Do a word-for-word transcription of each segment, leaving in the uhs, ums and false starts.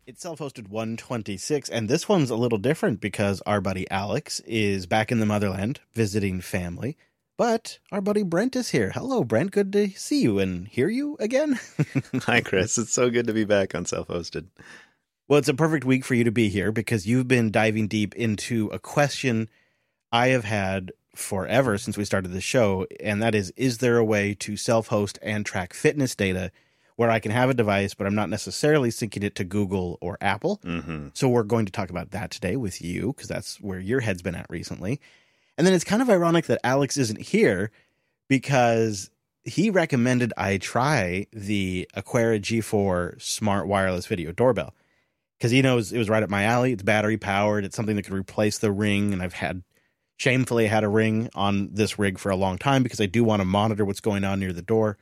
It's self-hosted one twenty-six, and this one's a little different because our buddy Alex is back in the motherland visiting family, but our buddy Brent is here. Hello, Brent. Good to see you and hear you again. Hi, Chris. It's so good to be back on Self-Hosted. Well, it's a perfect week for you to be here because you've been diving deep into a question I have had forever since we started the show, and that is, is there a way to self-host and track fitness data where I can have a device, but I'm not necessarily syncing it to Google or Apple? Mm-hmm. So we're going to talk about that today with you, because that's where your head's been at recently. And then it's kind of ironic that Alex isn't here because he recommended I try the Aquera G four smart wireless video doorbell because he knows it was right up my alley. It's battery powered. It's something that could replace the Ring. And I've had, shamefully had a Ring on this rig for a long time because I do want to monitor what's going on near the door.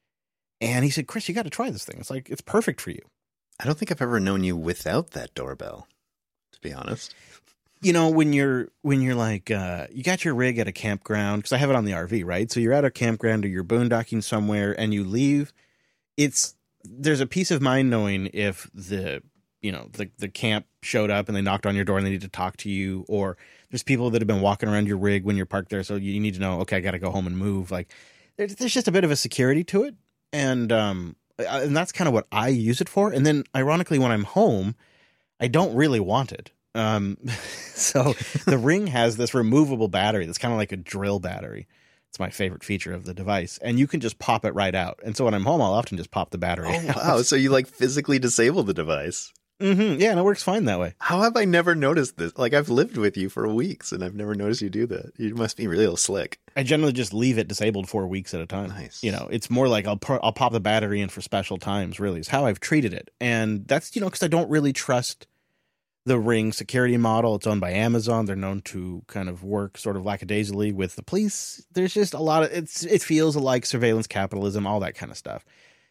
And he said, Chris, you got to try this thing. It's like, it's perfect for you. I don't think I've ever known you without that doorbell, to be honest. You know, when you're, when you're like, uh, you got your rig at a campground, because I have it on the R V, right? So you're at a campground or you're boondocking somewhere and you leave. It's, there's a peace of mind knowing if the, you know, the, the camp showed up and they knocked on your door and they need to talk to you, or there's people that have been walking around your rig when you're parked there. So you need to know, okay, I got to go home and move. Like, there's, there's just a bit of a security to it. And um, and that's kind of what I use it for. And then, ironically, when I'm home, I don't really want it. Um, so the Ring has this removable battery that's kind of like a drill battery. It's my favorite feature of the device. And you can just pop it right out. And so when I'm home, I'll often just pop the battery oh, out. Wow. So you like physically disable the device? Mm-hmm. Yeah, and it works fine that way. How have I never noticed this? Like, I've lived with you for weeks and I've never noticed you do that. You must be real slick. I generally just leave it disabled for weeks at a time. Nice. You know, it's more like I'll pu- I'll pop the battery in for special times, really, is how I've treated it. And that's, you know, because I don't really trust the Ring security model. It's owned by Amazon. They're known to kind of work sort of lackadaisically with the police. There's just a lot of, it's it feels like surveillance capitalism, all that kind of stuff.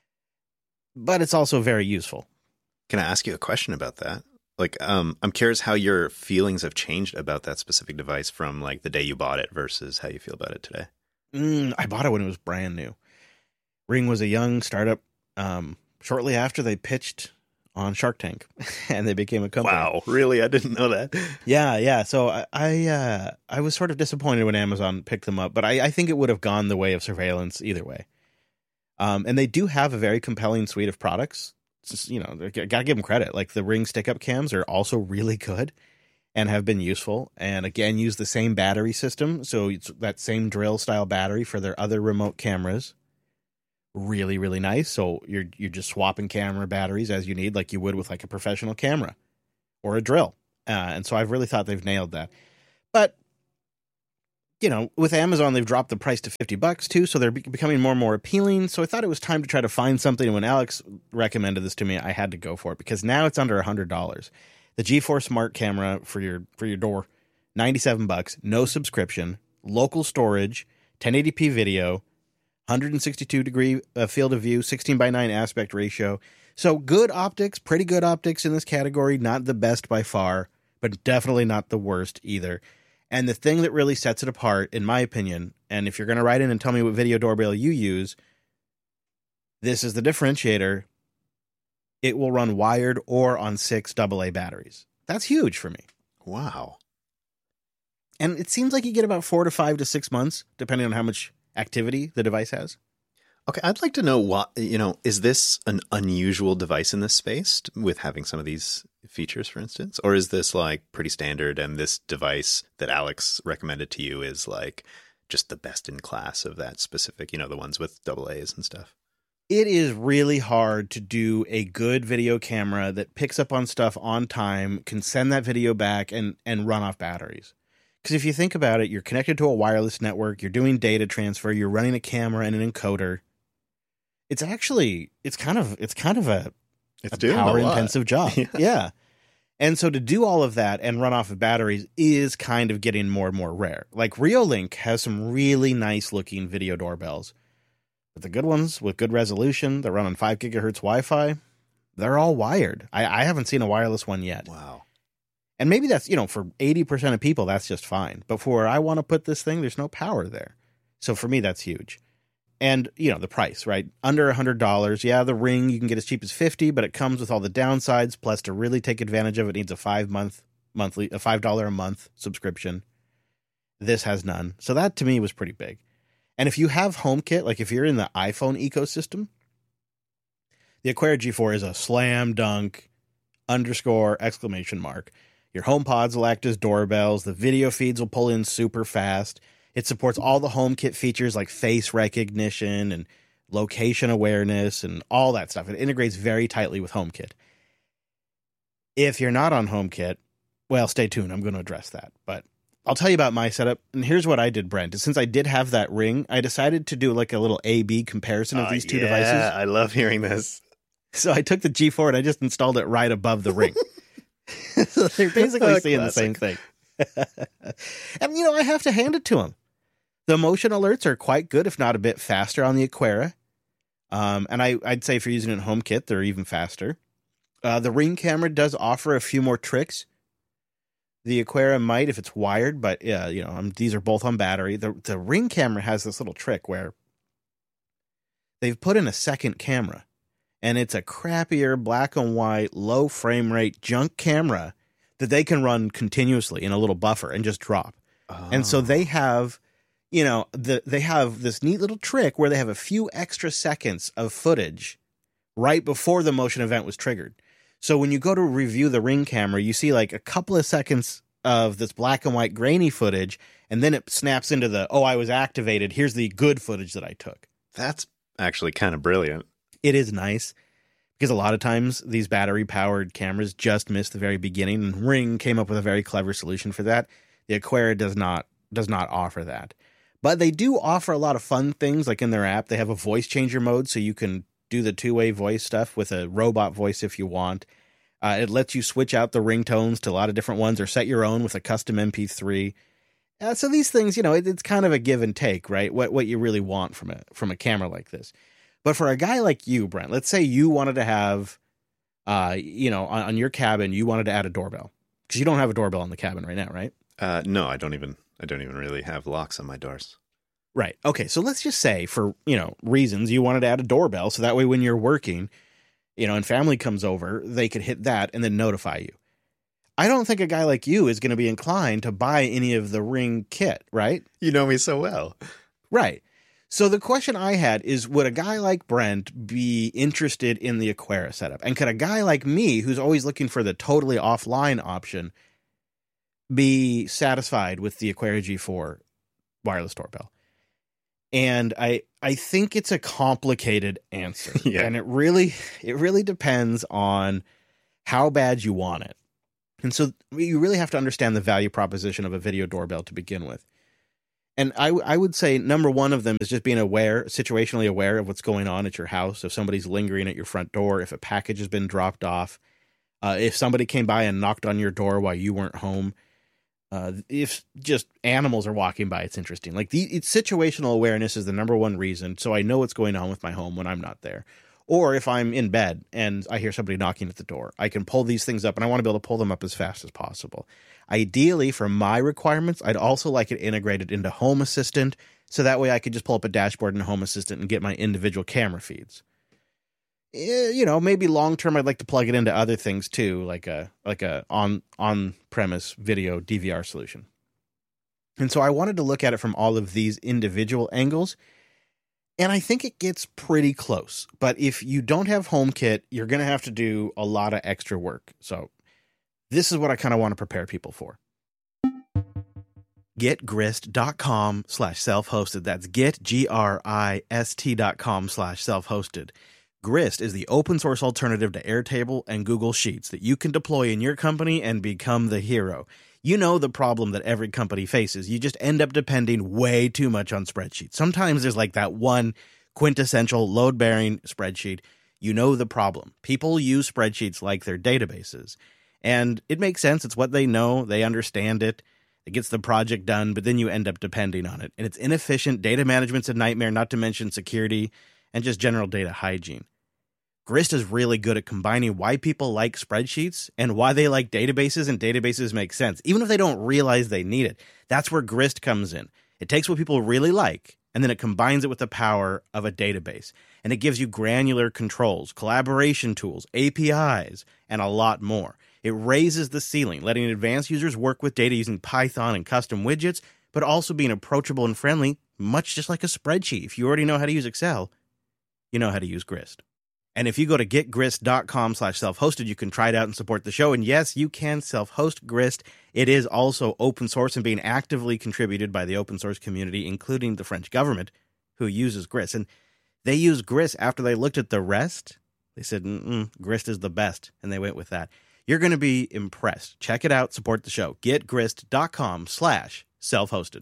But it's also very useful. Can I ask you a question about that? Like, um, I'm curious how your feelings have changed about that specific device from like the day you bought it versus how you feel about it today. Mm, I bought it when it was brand new. Ring was a young startup. Um, shortly after they pitched on Shark Tank, and they became a company. Wow, really? I didn't know that. Yeah, yeah. So I, I, uh, I was sort of disappointed when Amazon picked them up, but I, I think it would have gone the way of surveillance either way. Um, and they do have a very compelling suite of products. Just, you know, gotta give them credit. Like the Ring stick-up cams are also really good and have been useful. And again, use the same battery system, so it's that same drill style battery for their other remote cameras. Really, really nice. So you're you're just swapping camera batteries as you need, like you would with like a professional camera or a drill. Uh, and so I've really thought they've nailed that. But you know, with Amazon, they've dropped the price to fifty bucks too, so they're be- becoming more and more appealing. So I thought it was time to try to find something. And when Alex recommended this to me, I had to go for it because now it's under a hundred dollars. The G four Smart Camera for your for your door, ninety-seven bucks, no subscription, local storage, ten eighty p video, one hundred sixty-two degree uh, field of view, sixteen by nine aspect ratio. So good optics, pretty good optics in this category. Not the best by far, but definitely not the worst either. And the thing that really sets it apart, in my opinion, and if you're going to write in and tell me what video doorbell you use, this is the differentiator. It will run wired or on six double A batteries. That's huge for me. Wow. And it seems like you get about four to five to six months, depending on how much activity the device has. Okay, I'd like to know what, you know, is this an unusual device in this space with having some of these features, for instance? Or is this like pretty standard and this device that Alex recommended to you is like just the best in class of that specific, you know, the ones with double A's and stuff? It is really hard to do a good video camera that picks up on stuff on time, can send that video back and, and run off batteries. Because if you think about it, you're connected to a wireless network, you're doing data transfer, you're running a camera and an encoder. It's actually, it's kind of, it's kind of a, It's a doing a power lot. intensive job. Yeah. Yeah. And so to do all of that and run off of batteries is kind of getting more and more rare. Like Reolink has some really nice looking video doorbells. But the good ones with good resolution that run on five gigahertz Wi-Fi, they're all wired. I, I haven't seen a wireless one yet. Wow. And maybe that's, you know, for eighty percent of people, that's just fine. But for where I want to put this thing, there's no power there. So for me, that's huge. and, you know, the price, right? Under one hundred dollars. Yeah, the Ring you can get as cheap as fifty dollars, but it comes with all the downsides. Plus, to really take advantage of it, it needs a five month monthly, a five dollars a month subscription. This has none. So that to me was pretty big. And if you have HomeKit, like if you're in the iPhone ecosystem, the Aqara G four is a slam dunk underscore exclamation mark. Your HomePods will act as doorbells. The video feeds will pull in super fast. It supports all the HomeKit features like face recognition and location awareness and all that stuff. It integrates very tightly with HomeKit. If you're not on HomeKit, well, stay tuned. I'm going to address that. But I'll tell you about my setup. And here's what I did, Brent. Since I did have that Ring, I decided to do like a little A B comparison of uh, these two yeah, devices. I love hearing this. So I took the G four and I just installed it right above the Ring. So they're basically Oh, seeing classic. the same thing. And, you know, I have to hand it to them. The motion alerts are quite good, if not a bit faster on the Aqara. Um, and I, I'd say if you're using it in HomeKit, they're even faster. Uh, the Ring camera does offer a few more tricks. The Aqara might if it's wired, but yeah, you know, um, these are both on battery. The the Ring camera has this little trick where they've put in a second camera, and it's a crappier black and white, low frame rate junk camera that they can run continuously in a little buffer and just drop. Oh. And so they have, you know, the they have this neat little trick where they have a few extra seconds of footage right before the motion event was triggered. So when you go to review the Ring camera, you see like a couple of seconds of this black and white grainy footage, and then it snaps into the, oh, I was activated. Here's the good footage that I took. That's actually kind of brilliant. It is nice because a lot of times these battery-powered cameras just miss the very beginning, and Ring came up with a very clever solution for that. The Aqara does not does not offer that. But they do offer a lot of fun things, like in their app. They have a voice changer mode, so you can do the two-way voice stuff with a robot voice if you want. Uh, it lets you switch out the ringtones to a lot of different ones or set your own with a custom M P three. Uh, so these things, you know, it, it's kind of a give and take, right? What what you really want from a, from a camera like this. But for a guy like you, Brent, let's say you wanted to have, uh, you know, on, on your cabin, you wanted to add a doorbell. Because you don't have a doorbell in the cabin right now, right? Uh, no, I don't even. I don't even really have locks on my doors. Right. Okay. So let's just say for, you know, reasons you wanted to add a doorbell. So that way when you're working, you know, and family comes over, they could hit that and then notify you. I don't think a guy like you is going to be inclined to buy any of the Ring kit, right? You know me so well. Right. So the question I had is, would a guy like Brent be interested in the Aqara setup? And could a guy like me, who's always looking for the totally offline option, be satisfied with the Aqara G four wireless doorbell? And I I think it's a complicated answer. Yeah. And it really it really depends on how bad you want it. And so you really have to understand the value proposition of a video doorbell to begin with. And I, I would say number one of them is just being aware, situationally aware of what's going on at your house. If somebody's lingering at your front door, if a package has been dropped off, uh, if somebody came by and knocked on your door while you weren't home, uh, if just animals are walking by, it's interesting. Like the it's situational awareness is the number one reason. So I know what's going on with my home when I'm not there. Or if I'm in bed and I hear somebody knocking at the door, I can pull these things up, and I want to be able to pull them up as fast as possible. Ideally, for my requirements, I'd also like it integrated into Home Assistant, so that way I could just pull up a dashboard in Home Assistant and get my individual camera feeds. Eh, You know, maybe long term, I'd like to plug it into other things too, like a like a on on premise video D V R solution. And so I wanted to look at it from all of these individual angles. And I think it gets pretty close. But if you don't have HomeKit, you're going to have to do a lot of extra work. So this is what I kind of want to prepare people for. getgrist.com slash self-hosted. That's get, G R I S T dot com slash self-hosted. Grist is the open source alternative to Airtable and Google Sheets that you can deploy in your company and become the hero. You know the problem that every company faces. You just end up depending way too much on spreadsheets. Sometimes there's like that one quintessential load-bearing spreadsheet. You know the problem. People use spreadsheets like their databases. And it makes sense. It's what they know. They understand it. It gets the project done, but then you end up depending on it. And it's inefficient. Data management's a nightmare, not to mention security and just general data hygiene. Grist is really good at combining why people like spreadsheets and why they like databases, and databases make sense, even if they don't realize they need it. That's where Grist comes in. It takes what people really like and then it combines it with the power of a database. And it gives you granular controls, collaboration tools, A P Is, and a lot more. It raises the ceiling, letting advanced users work with data using Python and custom widgets, but also being approachable and friendly, much just like a spreadsheet. If you already know how to use Excel, you know how to use Grist. And if you go to getgrist.com slash self-hosted, you can try it out and support the show. And yes, you can self-host Grist. It is also open source and being actively contributed by the open source community, including the French government, who uses Grist. And they use Grist after they looked at the rest. They said, Mm-mm, Grist is the best, and they went with that. You're going to be impressed. Check it out. Support the show. getgrist.com slash self-hosted.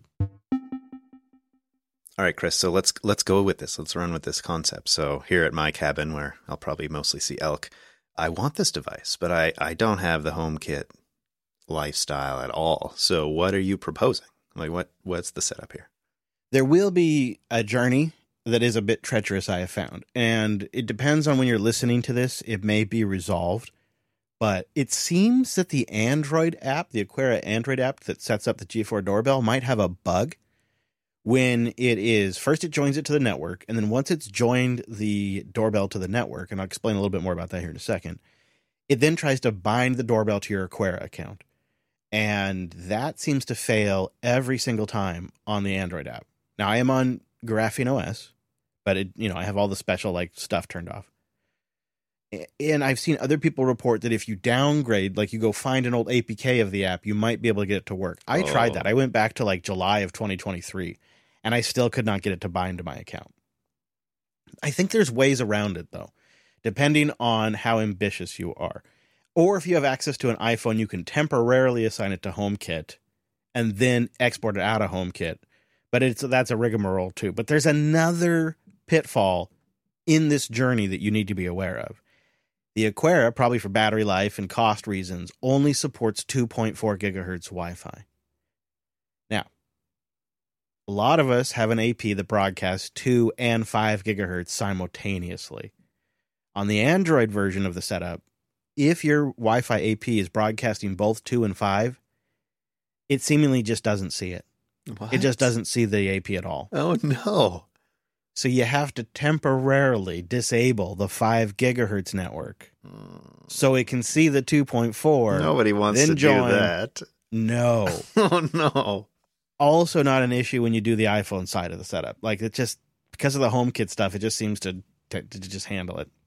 All right, Chris, so let's let's go with this. Let's run with this concept. So here at my cabin, where I'll probably mostly see elk, I want this device, but I, I don't have the HomeKit lifestyle at all. So what are you proposing? Like, what what's the setup here? There will be a journey that is a bit treacherous, I have found. And it depends on when you're listening to this. It may be resolved. But it seems that the Android app, the Aqara Android app that sets up the G four doorbell, might have a bug. When it is, first it joins it to the network, and then once it's joined the doorbell to the network, and I'll explain a little bit more about that here in a second, it then tries to bind the doorbell to your Aqara account. And that seems to fail every single time on the Android app. Now, I am on Graphene O S, but it, you know, I have all the special like stuff turned off. And I've seen other people report that if you downgrade, like you go find an old A P K of the app, you might be able to get it to work. I oh. tried that. I went back to like July of twenty twenty-three. And I still could not get it to bind to my account. I think there's ways around it, though, depending on how ambitious you are. Or if you have access to an iPhone, you can temporarily assign it to HomeKit and then export it out of HomeKit. But it's that's a rigmarole, too. But there's another pitfall in this journey that you need to be aware of. The Aqara, probably for battery life and cost reasons, only supports two point four gigahertz Wi-Fi. Now, a lot of us have an A P that broadcasts two and five gigahertz simultaneously. On the Android version of the setup, if your Wi-Fi A P is broadcasting both two and five, it seemingly just doesn't see it. What? It just doesn't see the A P at all. Oh, no. So you have to temporarily disable the five gigahertz network mm. so it can see the two point four. Nobody wants then to join. do that. No. Oh, no. Also not an issue when you do the iPhone side of the setup. Like it just, because of the HomeKit stuff, it just seems to, to, to just handle it.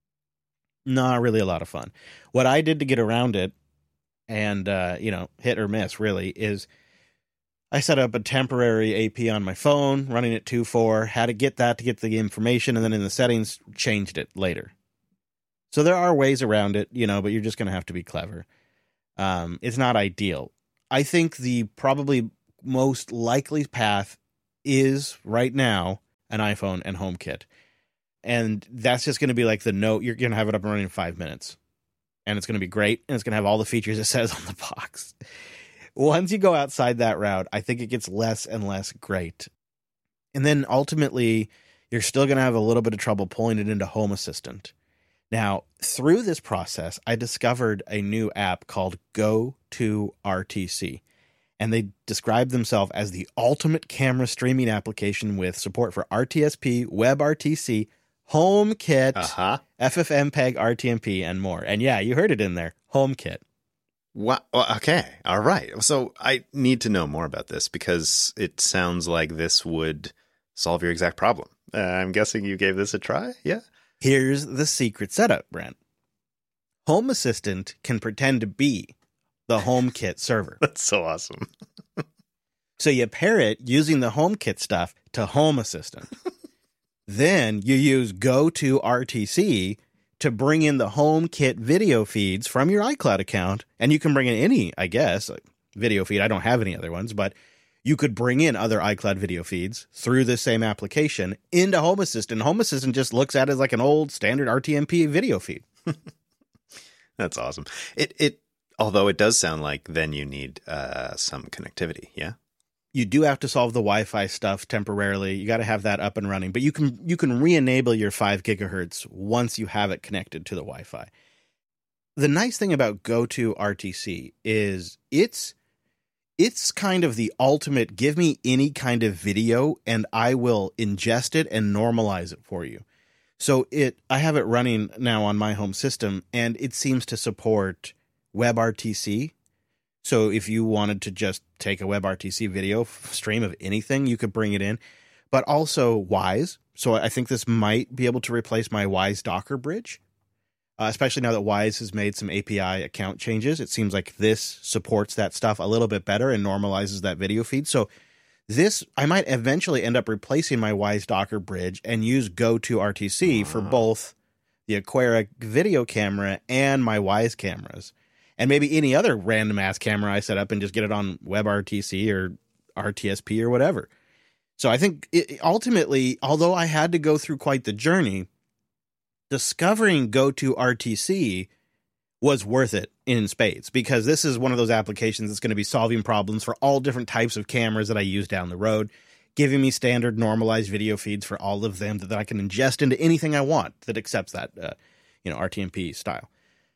Not really a lot of fun. What I did to get around it and, uh, you know, hit or miss really is I set up a temporary A P on my phone, running at two point four, had to get that to get the information, and then in the settings, changed it later. So there are ways around it, you know, but you're just going to have to be clever. Um, it's not ideal. I think the probably most likely path is right now an iPhone and HomeKit. And that's just going to be like the note. You're going to have it up and running in five minutes. And it's going to be great. And it's going to have all the features it says on the box. Once you go outside that route, I think it gets less and less great. And then ultimately, you're still going to have a little bit of trouble pulling it into Home Assistant. Now, through this process, I discovered a new app called Go to R T C. And they describe themselves as the ultimate camera streaming application with support for R T S P, WebRTC, HomeKit, uh-huh. F F M P E G, R T M P, and more. And yeah, you heard it in there, HomeKit. Wow. Well, okay. All right. So I need to know more about this because it sounds like this would solve your exact problem. Uh, I'm guessing you gave this a try? Yeah? Here's the secret setup, Brent. Home Assistant can pretend to be the HomeKit server. That's so awesome. So you pair it using the HomeKit stuff to Home Assistant. Then you use Go to R T C to bring in the HomeKit video feeds from your iCloud account. And you can bring in any, I guess, video feed. I don't have any other ones, but you could bring in other iCloud video feeds through the same application into Home Assistant. Home Assistant just looks at it as like an old standard R T M P video feed. That's awesome. It, it, although it does sound like then you need uh, some connectivity, yeah? You do have to solve the Wi-Fi stuff temporarily. You got to have that up and running, but you can you can re-enable your five gigahertz once you have it connected to the Wi-Fi. The nice thing about Go to R T C is it's It's kind of the ultimate, give me any kind of video and I will ingest it and normalize it for you. So it, I have it running now on my home system, and it seems to support WebRTC. So if you wanted to just take a WebRTC video stream of anything, you could bring it in, but also Wise. So I think this might be able to replace my Wise Docker bridge, uh, especially now that Wise has made some A P I account changes. It seems like this supports that stuff a little bit better and normalizes that video feed. So this, I might eventually end up replacing my Wise Docker bridge and use GoToRTC for both the Aquera video camera and my Wise cameras. And maybe any other random ass camera I set up and just get it on WebRTC or R T S P or whatever. So I think it, ultimately, although I had to go through quite the journey, discovering GoToRTC was worth it in spades, because this is one of those applications that's going to be solving problems for all different types of cameras that I use down the road, giving me standard normalized video feeds for all of them that I can ingest into anything I want that accepts that, uh, you know, R T M P style.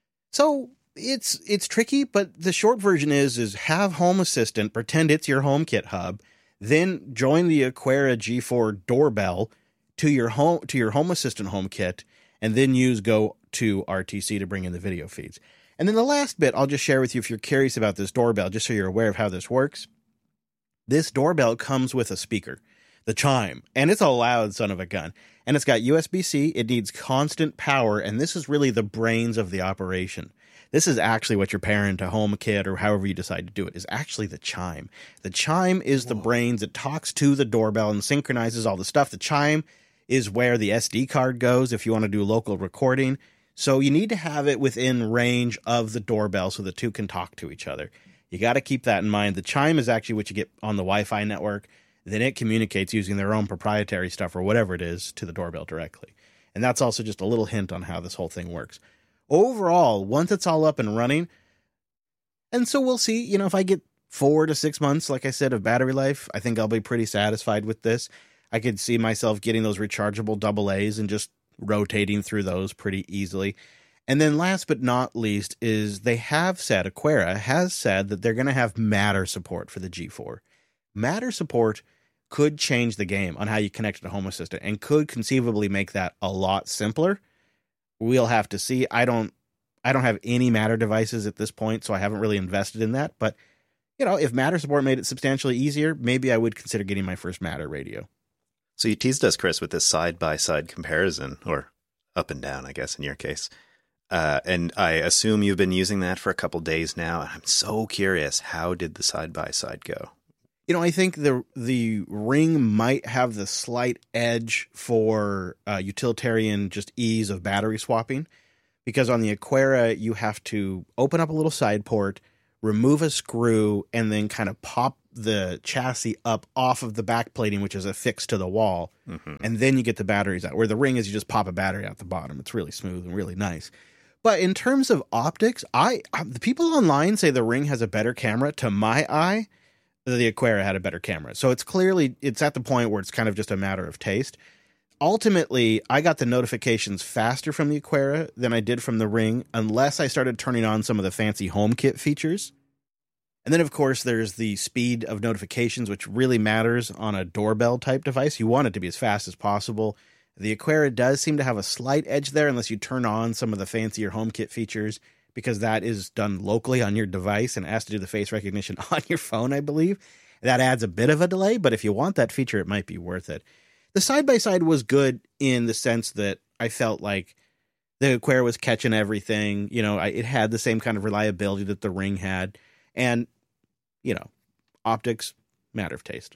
So it's it's tricky, but the short version is is have Home Assistant pretend it's your HomeKit hub, then join the Aquera G four doorbell to your home to your Home Assistant HomeKit, and then use GoToRTC to bring in the video feeds. And then the last bit I'll just share with you if you're curious about this doorbell, just so you're aware of how this works. This doorbell comes with a speaker, the Chime, and it's a loud son of a gun. And it's got U S B C, it needs constant power, and this is really the brains of the operation. This is actually what you're pairing to HomeKit or however you decide to do it, is actually the Chime. The Chime is the Whoa. brains that talks to the doorbell and synchronizes all the stuff. The Chime is where the S D card goes if you want to do local recording. So you need to have it within range of the doorbell so the two can talk to each other. You got to keep that in mind. The Chime is actually what you get on the Wi-Fi network. Then it communicates using their own proprietary stuff or whatever it is to the doorbell directly. And that's also just a little hint on how this whole thing works. Overall, once it's all up and running, and so we'll see, you know, if I get four to six months, like I said, of battery life, I think I'll be pretty satisfied with this. I could see myself getting those rechargeable double A's and just rotating through those pretty easily. And then last but not least is they have said, Aquera has said that they're going to have Matter support for the G four. Matter support could change the game on how you connect to Home Assistant and could conceivably make that a lot simpler. We'll have to see. I don't I don't have any Matter devices at this point, so I haven't really invested in that. But, you know, if Matter support made it substantially easier, maybe I would consider getting my first Matter radio. So you teased us, Chris, with this side-by-side comparison, or up and down, I guess, in your case. Uh, and I assume you've been using that for a couple days now. And I'm so curious, how did the side-by-side go? You know, I think the the Ring might have the slight edge for uh, utilitarian just ease of battery swapping, because on the Aquera, you have to open up a little side port, remove a screw, and then kind of pop the chassis up off of the back plating, which is affixed to the wall, mm-hmm. and then you get the batteries out. Where the Ring is, you just pop a battery out the bottom. It's really smooth and really nice. But in terms of optics, I, I the people online say the Ring has a better camera. To my eye, the Aquera had a better camera. So it's clearly, it's at the point where it's kind of just a matter of taste. Ultimately, I got the notifications faster from the Aquera than I did from the Ring, unless I started turning on some of the fancy HomeKit features. And then, of course, there's the speed of notifications, which really matters on a doorbell type device. You want it to be as fast as possible. The Aquera does seem to have a slight edge there, unless you turn on some of the fancier HomeKit features, because that is done locally on your device and has to do the face recognition on your phone, I believe. That adds a bit of a delay, but if you want that feature, it might be worth it. The side-by-side was good in the sense that I felt like the Aquera was catching everything. You know, I, it had the same kind of reliability that the Ring had. And, you know, optics, matter of taste.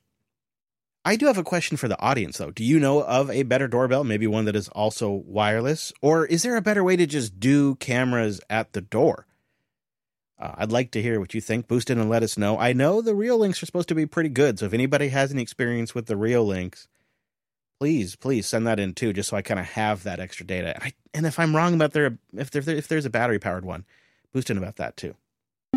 I do have a question for the audience, though. Do you know of a better doorbell, maybe one that is also wireless? Or is there a better way to just do cameras at the door? Uh, I'd like to hear what you think. Boost in and let us know. I know the Reolinks are supposed to be pretty good, so if anybody has any experience with the Reolinks, please, please send that in too, just so I kind of have that extra data. And, I, and if I'm wrong about there, if there, if there's a battery-powered one, boost in about that too.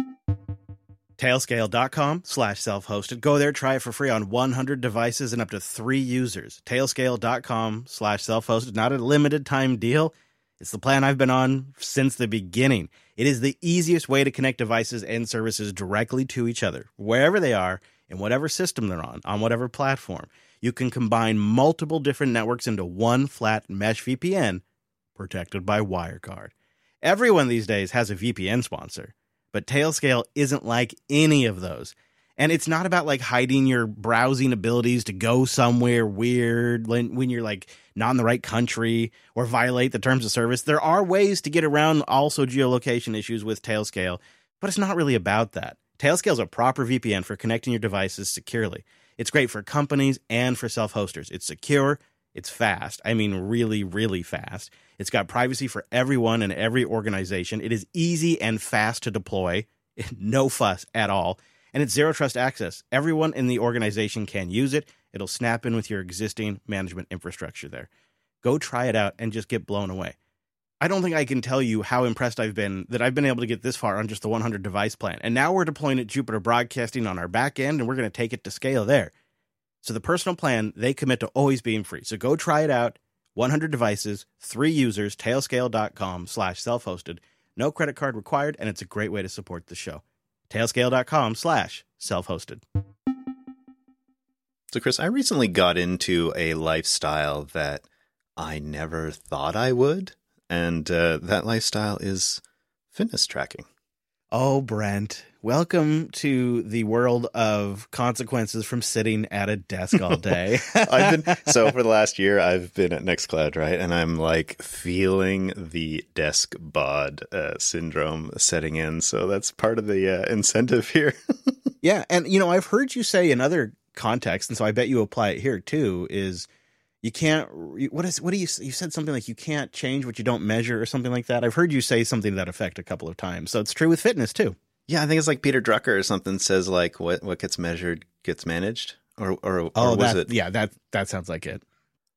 Tailscale.com slash self-hosted. Go there, try it for free on one hundred devices and up to three users. Tailscale.com slash self-hosted. Not a limited time deal. It's the plan I've been on since the beginning. It is the easiest way to connect devices and services directly to each other, wherever they are, in whatever system they're on, on whatever platform. You can combine multiple different networks into one flat mesh V P N protected by WireGuard. Everyone these days has a V P N sponsor, but Tailscale isn't like any of those. And it's not about like hiding your browsing abilities to go somewhere weird when, when you're like not in the right country or violate the terms of service. There are ways to get around also geolocation issues with Tailscale, but it's not really about that. Tailscale is a proper V P N for connecting your devices securely. It's great for companies and for self-hosters. It's secure. It's fast. I mean, really, really fast. It's got privacy for everyone and every organization. It is easy and fast to deploy. No fuss at all. And it's zero trust access. Everyone in the organization can use it. It'll snap in with your existing management infrastructure there. Go try it out and just get blown away. I don't think I can tell you how impressed I've been that I've been able to get this far on just the one hundred device plan. And now we're deploying at Jupiter Broadcasting on our back end, and we're going to take it to scale there. So the personal plan, they commit to always being free. So go try it out. one hundred devices, three users, tailscale.com slash self-hosted. No credit card required, and it's a great way to support the show. Tailscale.com slash self-hosted. So, Chris, I recently got into a lifestyle that I never thought I would, and uh, that lifestyle is fitness tracking. Oh, Brent, welcome to the world of consequences from sitting at a desk all day. I've been so for the last year, I've been at Nextcloud, right? And I'm like feeling the desk bod uh, syndrome setting in. So that's part of the uh, incentive here. Yeah. And, you know, I've heard you say in other contexts, and so I bet you apply it here too, is you can't, what is, what do you, you said something like you can't change what you don't measure or something like that. I've heard you say something to that effect a couple of times. So it's true with fitness too. Yeah, I think it's like Peter Drucker or something says like what, what gets measured gets managed or, or, or oh, was that, it? Yeah, that, that sounds like it.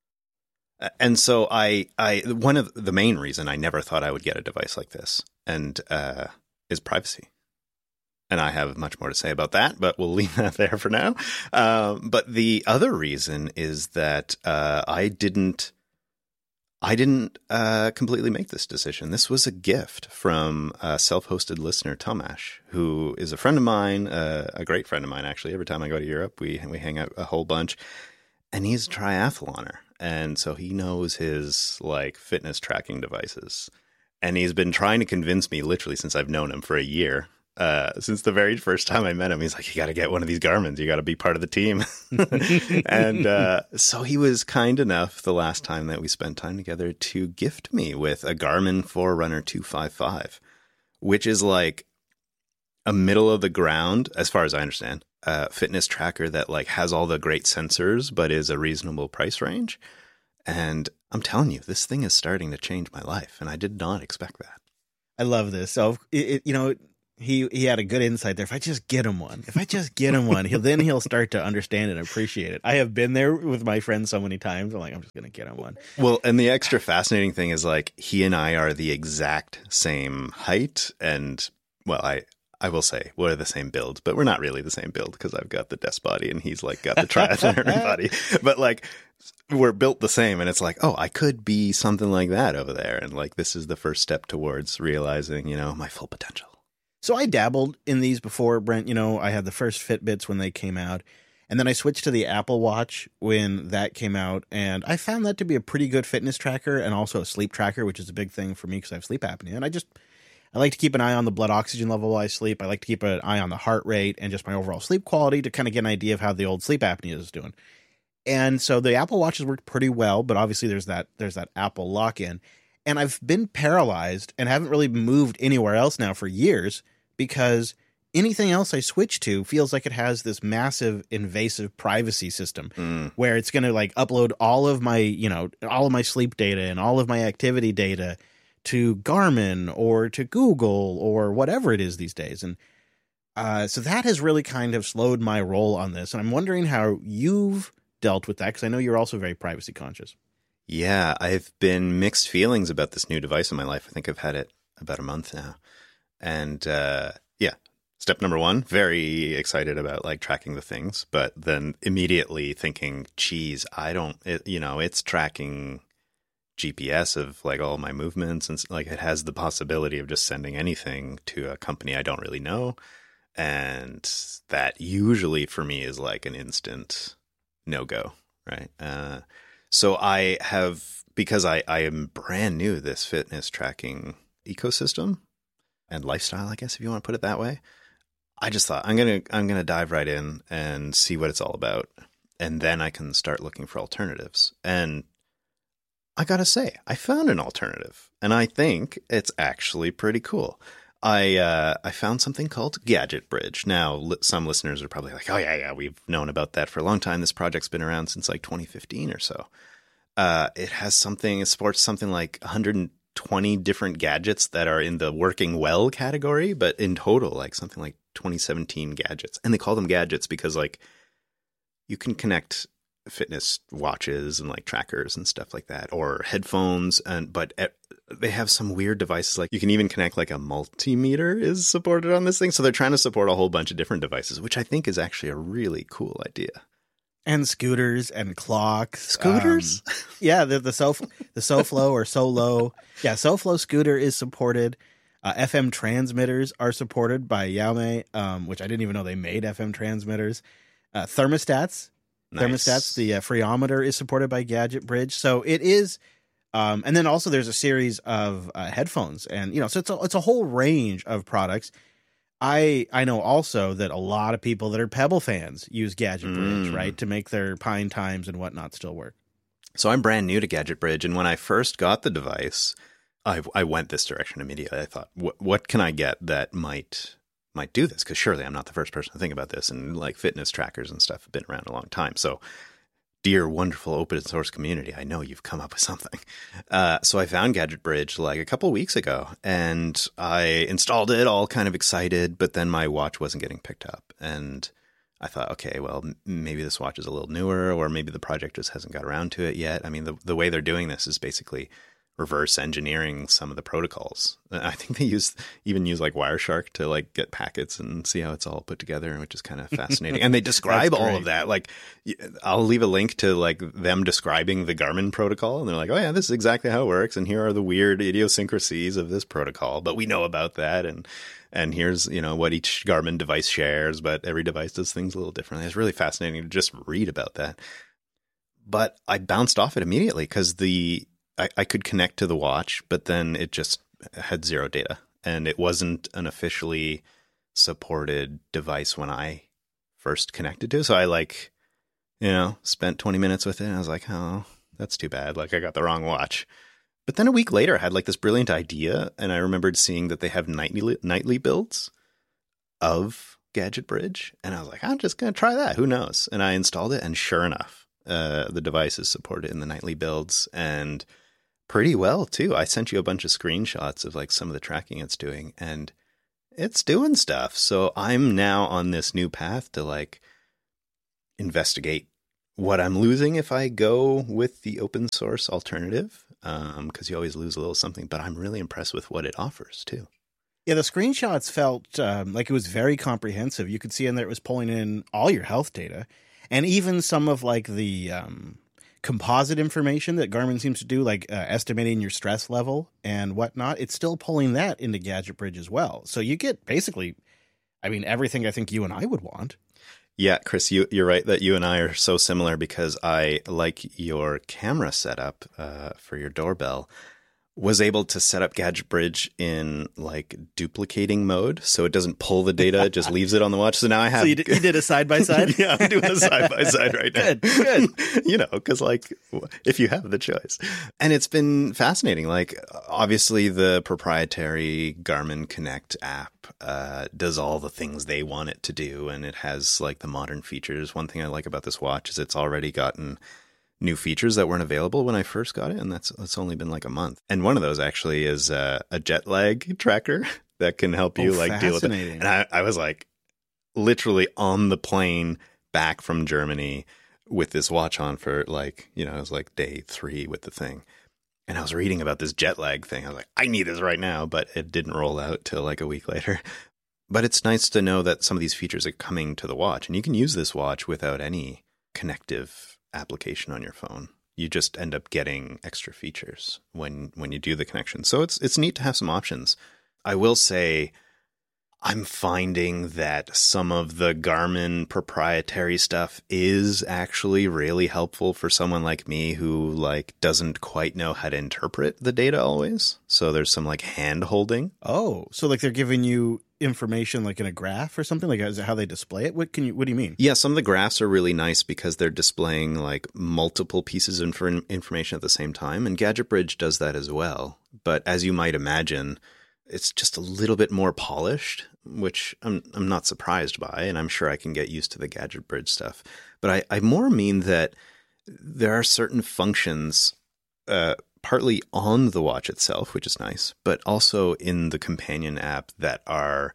And so I, I, one of the main reason I never thought I would get a device like this and, uh, is privacy. And I have much more to say about that, but we'll leave that there for now. Um, but the other reason is that uh, I didn't, I didn't uh, completely make this decision. This was a gift from a self-hosted listener, Tomash, who is a friend of mine, uh, a great friend of mine actually. Every time I go to Europe, we we hang out a whole bunch, and he's a triathloner, and so he knows his like fitness tracking devices, and he's been trying to convince me literally since I've known him for a year. Uh, since the very first time I met him, he's like, you got to get one of these Garmins. You got to be part of the team. And uh, so he was kind enough the last time that we spent time together to gift me with a Garmin Forerunner two fifty-five, which is like a middle of the ground, as far as I understand, uh, fitness tracker that like has all the great sensors, but is a reasonable price range. And I'm telling you, this thing is starting to change my life. And I did not expect that. I love this. So, it, it, you know, He he had a good insight there. If I just get him one, if I just get him one, he'll then he'll start to understand and appreciate it. I have been there with my friends so many times. I'm like, I'm just going to get him one. Well, and the extra fascinating thing is like he and I are the exact same height. And well, I, I will say we're the same build, but we're not really the same build because I've got the desk body and he's like got the triathlon body. But like we're built the same. And it's like, oh, I could be something like that over there. And like this is the first step towards realizing, you know, my full potential. So I dabbled in these before, Brent. You know, I had the first Fitbits when they came out, and then I switched to the Apple Watch when that came out, and I found that to be a pretty good fitness tracker and also a sleep tracker, which is a big thing for me because I have sleep apnea. And I just, I like to keep an eye on the blood oxygen level while I sleep. I like to keep an eye on the heart rate and just my overall sleep quality to kind of get an idea of how the old sleep apnea is doing. And so the Apple Watches worked pretty well, but obviously there's that there's that Apple lock-in. And I've been paralyzed and haven't really moved anywhere else now for years because anything else I switch to feels like it has this massive invasive privacy system mm. where it's going to like upload all of my, you know, all of my sleep data and all of my activity data to Garmin or to Google or whatever it is these days. And uh, so that has really kind of slowed my roll on this. And I'm wondering how you've dealt with that because I know you're also very privacy conscious. Yeah, I've been mixed feelings about this new device in my life. I think I've had it about a month now. And uh, yeah, step number one, very excited about like tracking the things, but then immediately thinking, geez, I don't, it, you know, it's tracking G P S of like all my movements, and like it has the possibility of just sending anything to a company I don't really know. And that usually for me is like an instant no-go, right? Uh, so I have, because I, I am brand new to this fitness tracking ecosystem and lifestyle, I guess, if you want to put it that way, I just thought I'm going to, I'm going to dive right in and see what it's all about. And then I can start looking for alternatives. And I got to say, I found an alternative, and I think it's actually pretty cool. I uh, I found something called Gadget Bridge. Now, li- some listeners are probably like, oh, yeah, yeah, we've known about that for a long time. This project's been around since like twenty fifteen or so. Uh, it has something, it supports something like one hundred twenty different gadgets that are in the working well category, but in total, like something like twenty seventeen gadgets. And they call them gadgets because like you can connect fitness watches and like trackers and stuff like that, or headphones, and but at, they have some weird devices. Like you can even connect like a multimeter is supported on this thing. So they're trying to support a whole bunch of different devices, which I think is actually a really cool idea. And scooters and clocks. Scooters? Um, yeah, the the Sof the SoFlo or Solo. Yeah, SoFlo scooter is supported. Uh, F M transmitters are supported by Xiaomi, um, which I didn't even know they made F M transmitters. Uh, thermostats. Nice. Thermostats, the uh, Freometer is supported by Gadget Bridge. So it is, um, and then also there's a series of uh, headphones, and you know, so it's a, it's a whole range of products. I I know also that a lot of people that are Pebble fans use Gadget Bridge, Mm. right, to make their Pine Times and whatnot still work. So I'm brand new to Gadget Bridge, and when I first got the device, I I went this direction immediately. I thought, what what can I get that might might do this? Because surely I'm not the first person to think about this, and like fitness trackers and stuff have been around a long time. So, dear wonderful open source community, I know you've come up with something. Uh, so I found Gadget Bridge like a couple weeks ago, and I installed it, all kind of excited. But then my watch wasn't getting picked up, and I thought, okay, well, m- maybe this watch is a little newer, or maybe the project just hasn't got around to it yet. I mean, the the way they're doing this is basically reverse engineering some of the protocols. I think they use even use like Wireshark to like get packets and see how it's all put together, which is kind of fascinating. And they describe all of that. Like I'll leave a link to like them describing the Garmin protocol, and they're like, oh yeah, this is exactly how it works, and here are the weird idiosyncrasies of this protocol, but we know about that, and and here's, you know, what each Garmin device shares, but every device does things a little differently. It's really fascinating to just read about that. But I bounced off it immediately because the I, I could connect to the watch, but then it just had zero data, and it wasn't an officially supported device when I first connected to it. So I like, you know, spent twenty minutes with it, and I was like, oh, that's too bad. Like I got the wrong watch. But then a week later, I had like this brilliant idea, and I remembered seeing that they have nightly nightly builds of Gadget Bridge, and I was like, I'm just going to try that. Who knows? And I installed it, and sure enough, uh, the device is supported in the nightly builds, and pretty well too. I sent you a bunch of screenshots of like some of the tracking it's doing, and it's doing stuff. So I'm now on this new path to like investigate what I'm losing if I go with the open source alternative, um, because you always lose a little something, but I'm really impressed with what it offers too. Yeah, the screenshots felt um, like it was very comprehensive. You could see in there it was pulling in all your health data, and even some of like the um, composite information that Garmin seems to do, like uh, estimating your stress level and whatnot. It's still pulling that into Gadget Bridge as well. So you get basically, I mean, everything I think you and I would want. Yeah, Chris, you, you're right that you and I are so similar, because I like your camera setup uh, for your doorbell. Was able to set up Gadget Bridge in like duplicating mode, so it doesn't pull the data, it just leaves it on the watch. So now I have. So you did, you did a side by side. Yeah, I'm doing a side by side right now. Good, good. You know, because like if you have the choice, and it's been fascinating. Like obviously, the proprietary Garmin Connect app uh, does all the things they want it to do, and it has like the modern features. One thing I like about this watch is it's already gotten new features that weren't available when I first got it, and that's it's only been like a month. And one of those actually is uh, a jet lag tracker that can help you oh, like deal with it. And I, I was like literally on the plane back from Germany with this watch on for like, you know, it was like day three with the thing. And I was reading about this jet lag thing. I was like, I need this right now, but it didn't roll out till like a week later. But it's nice to know that some of these features are coming to the watch, and you can use this watch without any connective application on your phone. you just end up getting extra features when when you do the connection. So it's it's neat to have some options. I will say I'm finding that some of the Garmin proprietary stuff is actually really helpful for someone like me who like doesn't quite know how to interpret the data always. So there's some like hand holding. Oh, so like they're giving you information like in a graph or something? Like is it how they display it? What can you what do you mean? Yeah, some of the graphs are really nice because they're displaying like multiple pieces of inf- information at the same time, and Gadget Bridge does that as well. But as you might imagine, it's just a little bit more polished, which I'm I'm not surprised by, and I'm sure I can get used to the Gadget Bridge stuff. But I, I more mean that there are certain functions, uh, partly on the watch itself, which is nice, but also in the companion app that are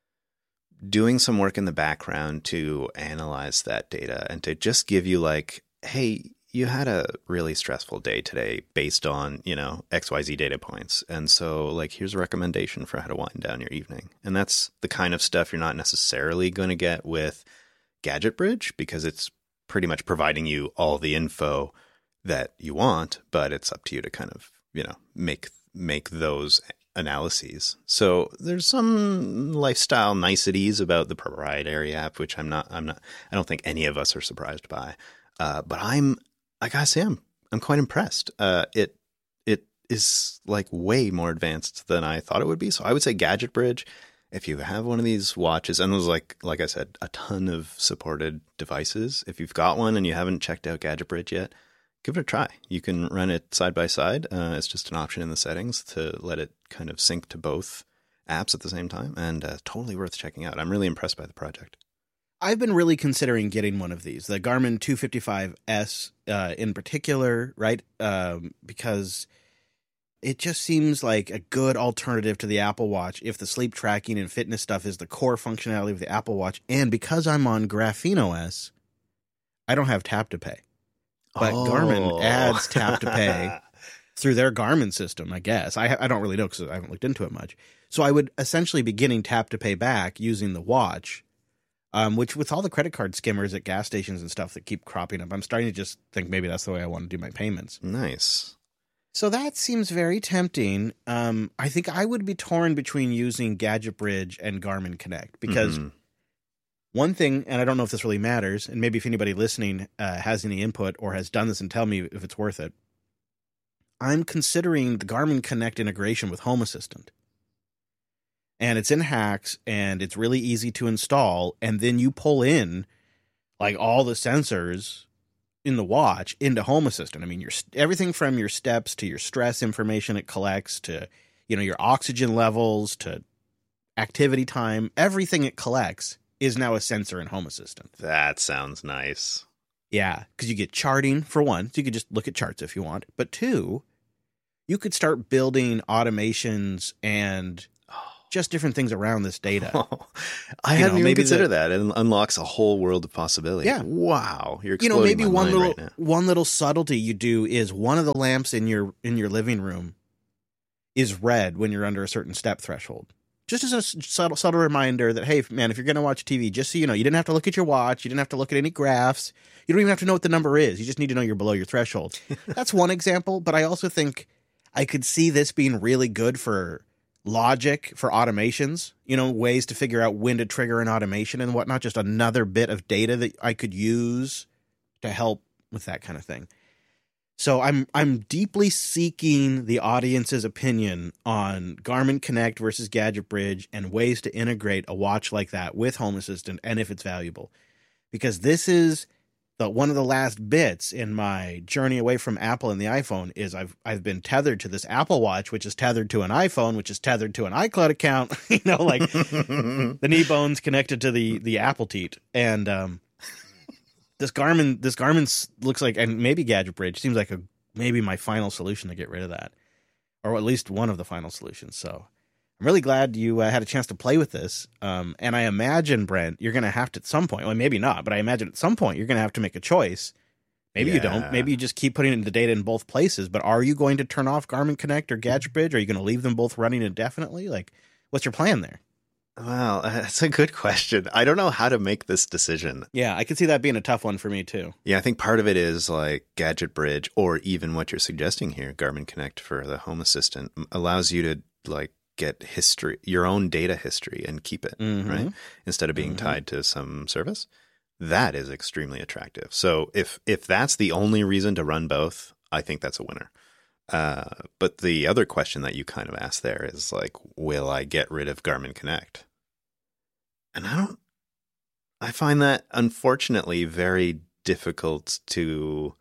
doing some work in the background to analyze that data and to just give you like, hey, you had a really stressful day today based on, you know, X Y Z data points. And so like, here's a recommendation for how to wind down your evening. And that's the kind of stuff you're not necessarily going to get with Gadget Bridge because it's pretty much providing you all the info that you want, but it's up to you to kind of, you know, make, make those analyses. So there's some lifestyle niceties about the proprietary app, which I'm not, I'm not, I don't think any of us are surprised by. Uh, but I'm, I gotta say, I'm I'm quite impressed. Uh, it it is like way more advanced than I thought it would be. So I would say Gadget Bridge, if you have one of these watches, and there's like like I said, a ton of supported devices. If you've got one and you haven't checked out Gadget Bridge yet, give it a try. You can run it side by side. Uh, it's just an option in the settings to let it kind of sync to both apps at the same time, and uh, totally worth checking out. I'm really impressed by the project. I've been really considering getting one of these, the Garmin two fifty-five S uh, in particular, right? Um, because it just seems like a good alternative to the Apple Watch if the sleep tracking and fitness stuff is the core functionality of the Apple Watch. And because I'm on Graphene O S, I don't have tap to pay. But oh. Garmin adds tap to pay through their Garmin system, I guess. I, I don't really know because I haven't looked into it much. So I would essentially be getting tap to pay back using the watch. Um, which with all the credit card skimmers at gas stations and stuff that keep cropping up, I'm starting to just think maybe that's the way I want to do my payments. Nice. So that seems very tempting. Um, I think I would be torn between using Gadget Bridge and Garmin Connect because mm-hmm. one thing, and I don't know if this really matters, and maybe if anybody listening uh, has any input or has done this and tell me if it's worth it, I'm considering the Garmin Connect integration with Home Assistant. And it's in Hacks, and it's really easy to install. And then you pull in like all the sensors in the watch into Home Assistant. I mean, your everything from your steps to your stress information it collects to, you know, your oxygen levels to activity time. Everything it collects is now a sensor in Home Assistant. That sounds nice. Yeah, because you get charting for one. So you could just look at charts if you want. But two, you could start building automations and just different things around this data. Oh, I you hadn't know, even considered the, that. It unlocks a whole world of possibility. Yeah. Wow. You're you know, maybe my one mind little right now. one little subtlety you do is one of the lamps in your in your living room is red when you're under a certain step threshold. Just as a subtle subtle reminder that, hey, man, if you're going to watch T V, just so you know, you didn't have to look at your watch. You didn't have to look at any graphs. You don't even have to know what the number is. You just need to know you're below your threshold. That's one example. But I also think I could see this being really good for logic for automations, you know, ways to figure out when to trigger an automation and whatnot, just another bit of data that I could use to help with that kind of thing. So I'm I'm deeply seeking the audience's opinion on Garmin Connect versus Gadget Bridge and ways to integrate a watch like that with Home Assistant and if it's valuable. Because this is the one of the last bits in my journey away from Apple and the iPhone is I've I've been tethered to this Apple Watch, which is tethered to an iPhone, which is tethered to an iCloud account. You know, like the knee bones connected to the the Apple teat. And um, this Garmin this Garmin looks like, and maybe Gadget Bridge seems like a maybe my final solution to get rid of that, or at least one of the final solutions. So I'm really glad you uh, had a chance to play with this. Um, and I imagine, Brent, you're going to have to at some point, well, maybe not, but I imagine at some point you're going to have to make a choice. Maybe yeah. you don't. Maybe you just keep putting the data in both places. But are you going to turn off Garmin Connect or Gadget Bridge? Are you going to leave them both running indefinitely? Like, what's your plan there? Well, that's a good question. I don't know how to make this decision. Yeah, I could see that being a tough one for me too. Yeah, I think part of it is like Gadget Bridge, or even what you're suggesting here, Garmin Connect for the Home Assistant, allows you to like get history, your own data history, and keep it, Mm-hmm. right? Instead of being Mm-hmm. tied to some service. That is extremely attractive. So if if that's the only reason to run both, I think that's a winner. Uh, but the other question that you kind of asked there is like, will I get rid of Garmin Connect? And I don't, I find that unfortunately very difficult to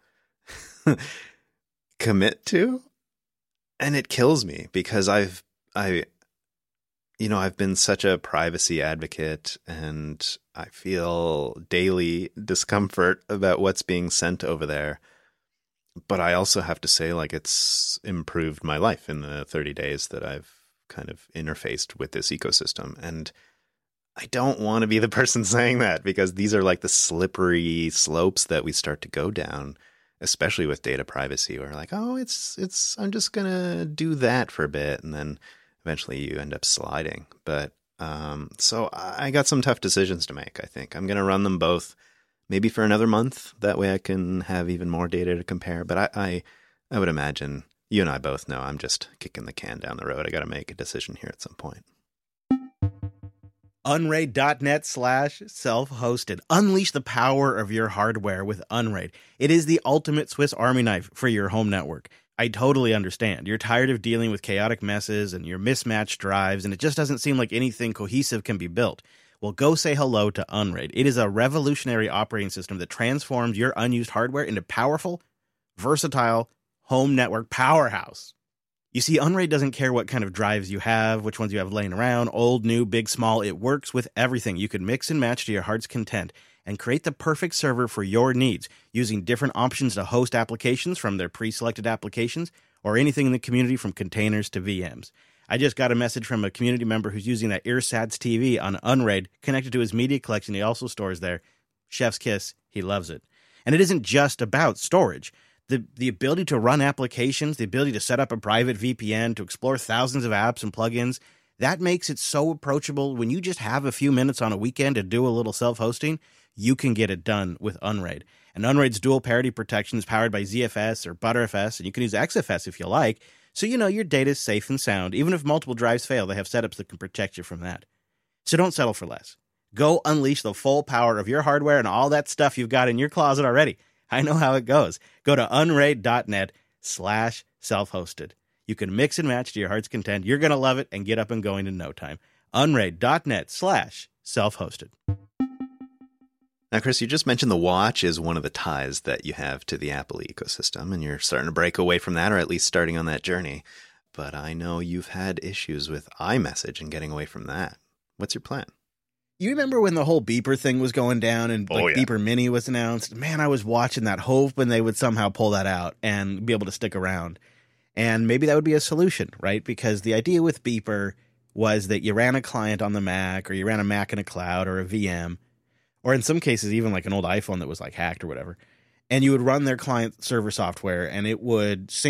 commit to. And it kills me because I've, I, you know, I've been such a privacy advocate, and I feel daily discomfort about what's being sent over there. But I also have to say, like, it's improved my life in the thirty days that I've kind of interfaced with this ecosystem. And I don't want to be the person saying that, because these are like the slippery slopes that we start to go down, especially with data privacy. We're like, oh, it's, it's, I'm just going to do that for a bit. And then eventually you end up sliding. But um, so I got some tough decisions to make, I think. I'm going to run them both. Maybe for another month. That way I can have even more data to compare. But I, I, I would imagine you and I both know I'm just kicking the can down the road. I got to make a decision here at some point. Unraid.net slash self-hosted. Unleash the power of your hardware with Unraid. It is the ultimate Swiss Army knife for your home network. I totally understand. You're tired of dealing with chaotic messes and your mismatched drives, and it just doesn't seem like anything cohesive can be built. Well, go say hello to Unraid. It is a revolutionary operating system that transforms your unused hardware into powerful, versatile home network powerhouse. You see, Unraid doesn't care what kind of drives you have, which ones you have laying around, old, new, big, small. It works with everything. You can mix and match to your heart's content and create the perfect server for your needs using different options to host applications from their pre-selected applications or anything in the community from containers to V Ms. I just got a message from a community member who's using that Earsats T V on Unraid connected to his media collection he also stores there. Chef's kiss. He loves it. And it isn't just about storage. The, the ability to run applications, the ability to set up a private V P N, to explore thousands of apps and plugins, that makes it so approachable. When you just have a few minutes on a weekend to do a little self-hosting, you can get it done with Unraid. And Unraid's dual parity protection is powered by Z F S or ButterFS, and you can use X F S if you like. So you know your data is safe and sound. Even if multiple drives fail, they have setups that can protect you from that. So don't settle for less. Go unleash the full power of your hardware and all that stuff you've got in your closet already. I know how it goes. Go to unraid.net slash self-hosted. You can mix and match to your heart's content. You're going to love it and get up and going in no time. Unraid.net slash self-hosted. Now, Chris, you just mentioned the watch is one of the ties that you have to the Apple ecosystem, and you're starting to break away from that, or at least starting on that journey. But I know you've had issues with iMessage and getting away from that. What's your plan? You remember when the whole Beeper thing was going down and like Oh, yeah. Beeper Mini was announced? Man, I was watching that, hoping they would somehow pull that out and be able to stick around. And maybe that would be a solution, right? Because the idea with Beeper was that you ran a client on the Mac, or you ran a Mac in a cloud or a V M, or in some cases even like an old iPhone that was like hacked or whatever, and you would run their client server software and it would sync